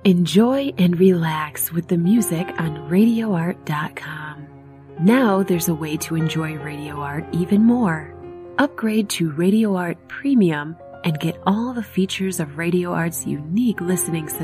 Enjoy and relax with the music on RadioArt.com. Now there's a way to enjoy Radio Art even more. Upgrade to Radio Art Premium and get all the features of Radio Art's unique listening system